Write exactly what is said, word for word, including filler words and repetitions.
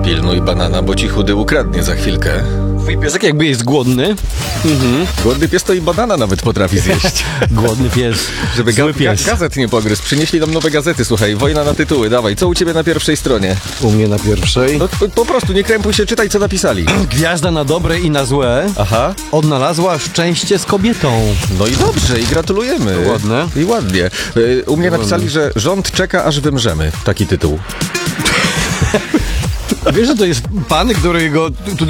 Pilnuj banana, bo ci chudy ukradnie za chwilkę. Twój piesek jakby jest głodny. Mhm. Głodny pies to i banana nawet potrafi zjeść. Głodny pies. Żeby Zły ga- pies. ga- gazet nie pogryzł. Przynieśli nam nowe gazety, słuchaj. Wojna na tytuły, dawaj. Co u ciebie na pierwszej stronie? U mnie na pierwszej. No po, po prostu, nie krępuj się, czytaj co napisali. Gwiazda na dobre i na złe Aha. odnalazła szczęście z kobietą. No i dobrze, i gratulujemy. To ładne. I ładnie. Y, U mnie napisali, że rząd czeka, aż wymrzemy. Taki tytuł. A wiesz, że to jest pan, którego tu